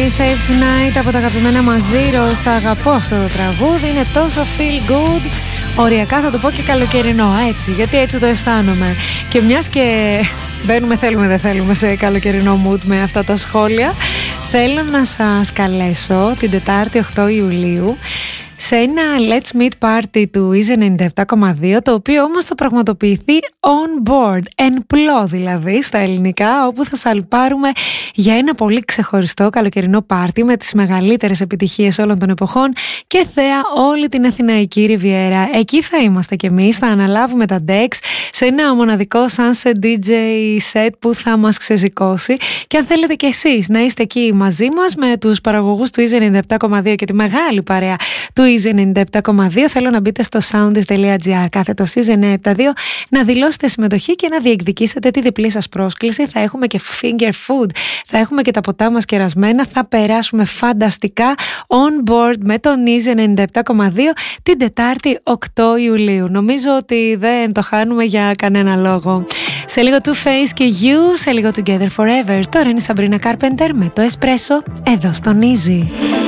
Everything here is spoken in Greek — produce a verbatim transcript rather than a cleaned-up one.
Save Tonight από τα αγαπημένα Μαζίρο. Τα αγαπώ αυτό το τραγούδι, είναι τόσο feel good. Οριακά θα το πω και καλοκαιρινό, έτσι, γιατί έτσι το αισθάνομαι. Και μιας και μπαίνουμε, θέλουμε δεν θέλουμε, σε καλοκαιρινό mood με αυτά τα σχόλια, θέλω να σας καλέσω την Τετάρτη οκτώ Ιουλίου σε ένα Let's Meet Party του Easy ενενήντα επτά κόμμα δύο, το οποίο όμως θα πραγματοποιηθεί on board, εν πλώ δηλαδή στα ελληνικά, όπου θα σαλπάρουμε για ένα πολύ ξεχωριστό καλοκαιρινό πάρτι με τις μεγαλύτερες επιτυχίες όλων των εποχών και θέα όλη την Αθηναϊκή Ριβιέρα. Εκεί θα είμαστε κι εμείς, θα αναλάβουμε τα decks σε ένα μοναδικό sunset ντι τζέι set που θα μας ξεσηκώσει, και αν θέλετε κι εσείς να είστε εκεί μαζί μας με τους παραγωγούς του Easy ενενήντα επτά κόμμα δύο και τη μεγάλη παρέα του Easy ενενήντα επτά κόμμα δύο, θέλω να μπείτε στο soundis τελεία gr κάθετος Easy εννιακόσια εβδομήντα δύο, να δηλώσετε συμμετοχή και να διεκδικήσετε τη διπλή σας πρόσκληση. Θα έχουμε και finger food, θα έχουμε και τα ποτά μας κερασμένα, θα περάσουμε φανταστικά on board με τον Easy ενενήντα επτά κόμμα δύο την Τετάρτη οκτώ Ιουλίου. Νομίζω ότι δεν το χάνουμε για κανένα λόγο. Σε λίγο Two Face και You, σε λίγο Together Forever. Τώρα είναι η Sabrina Carpenter με το Espresso εδώ στον Easy.